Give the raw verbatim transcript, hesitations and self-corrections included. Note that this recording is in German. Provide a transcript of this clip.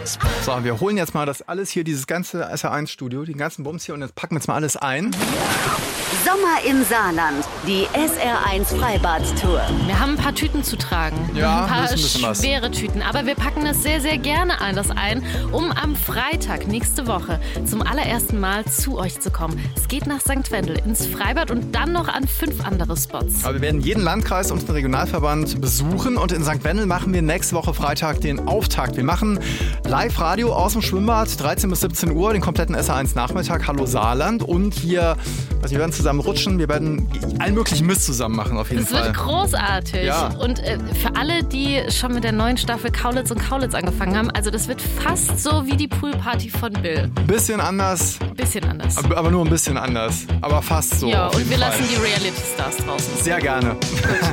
So, wir holen jetzt mal das alles hier, dieses ganze S R eins Studio, den ganzen Bums hier und jetzt packen wir jetzt mal alles ein. Sommer im Saarland, die S R eins Freibad-Tour. Wir haben ein paar Tüten zu tragen. Ja, ein paar ein bisschen was. schwere Tüten. Aber wir packen das sehr, sehr gerne alles ein, um am Freitag nächste Woche zum allerersten Mal zu euch zu kommen. Es geht nach Sankt Wendel ins Freibad und dann noch an fünf andere Spots. Aber wir werden jeden Landkreis und den Regionalverband besuchen und in Sankt Wendel machen wir nächste Woche Freitag den Auftakt. Wir machen Live-Radio aus dem Schwimmbad, dreizehn bis siebzehn Uhr, den kompletten S R eins Nachmittag. Hallo Saarland. Und wir, also wir werden zusammen rutschen, wir werden allen möglichen Mist zusammen machen auf jeden Das Fall. wird großartig. Ja. Und äh, für alle, die schon mit der neuen Staffel Kaulitz und Kaulitz angefangen haben, also das wird fast so wie die Poolparty von Bill. Bisschen anders, Bisschen anders. aber nur ein bisschen anders. Aber fast so. Ja, auf und jeden wir Fall. lassen die Reality-Stars draußen. Sehr gerne.